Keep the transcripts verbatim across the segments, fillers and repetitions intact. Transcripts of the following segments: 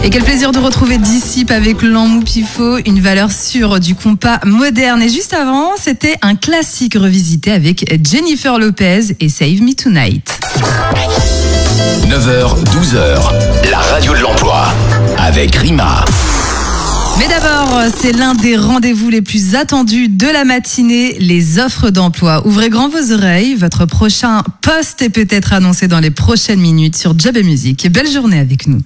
Et quel plaisir de retrouver Disciple avec l'Ammoupifo, une valeur sûre du compas moderne. Et juste avant, c'était un classique revisité avec Jennifer Lopez et Save Me Tonight. neuf heures, douze heures, la radio de l'emploi avec Rima. Mais d'abord, c'est l'un des rendez-vous les plus attendus de la matinée, les offres d'emploi. Ouvrez grand vos oreilles, votre prochain poste est peut-être annoncé dans les prochaines minutes sur Job et Musique. Belle journée avec nous.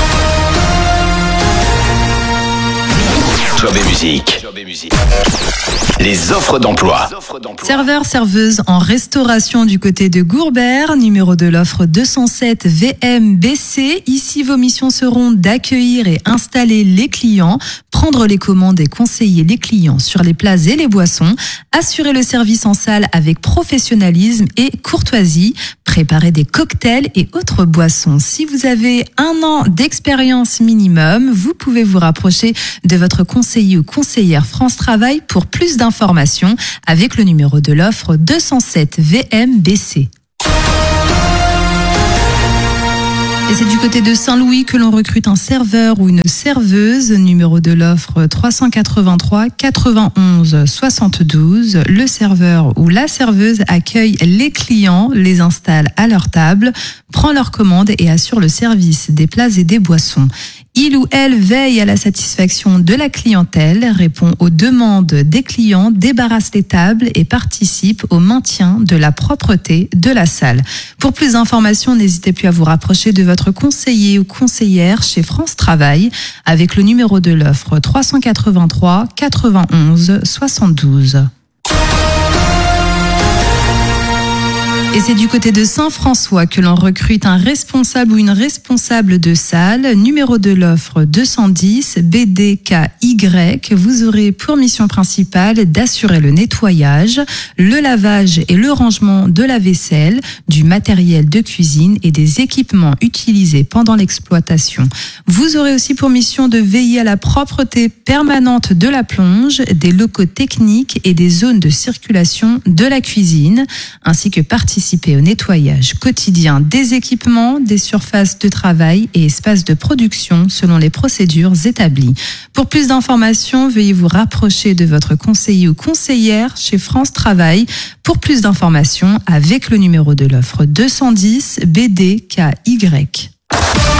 Job et musique. Les offres d'emploi. Serveur, serveuse en restauration du côté de Gourbert, numéro de l'offre deux cent sept V M B C. Ici, vos missions seront d'accueillir et installer les clients, prendre les commandes et conseiller les clients sur les plats et les boissons, assurer le service en salle avec professionnalisme et courtoisie, préparer des cocktails et autres boissons. Si vous avez un an d'expérience minimum, vous pouvez vous rapprocher de votre conseiller ou conseillère France Travail pour plus d'informations avec le numéro de l'offre deux cent sept V M B C. Et c'est du côté de Saint-Louis que l'on recrute un serveur ou une serveuse, numéro de l'offre trois cent quatre-vingt-trois quatre-vingt-onze soixante-douze. Le serveur ou la serveuse accueille les clients, les installe à leur table, prend leurs commandes et assure le service des plats et des boissons. Il ou elle veille à la satisfaction de la clientèle, répond aux demandes des clients, débarrasse les tables et participe au maintien de la propreté de la salle. Pour plus d'informations, n'hésitez plus à vous rapprocher de votre conseiller ou conseillère chez France Travail avec le numéro de l'offre trois cent quatre-vingt-trois quatre-vingt-onze soixante-douze. Et c'est du côté de Saint-François que l'on recrute un responsable ou une responsable de salle, numéro de l'offre deux cent dix B D K Y. Vous aurez pour mission principale d'assurer le nettoyage, le lavage et le rangement de la vaisselle, du matériel de cuisine et des équipements utilisés pendant l'exploitation. Vous aurez aussi pour mission de veiller à la propreté permanente de la plonge, des locaux techniques et des zones de circulation de la cuisine, ainsi que participer au nettoyage quotidien des équipements, des surfaces de travail et espaces de production selon les procédures établies. Pour plus d'informations, veuillez vous rapprocher de votre conseiller ou conseillère chez France Travail. Pour plus d'informations, avec le numéro de l'offre deux cent dix B D K Y.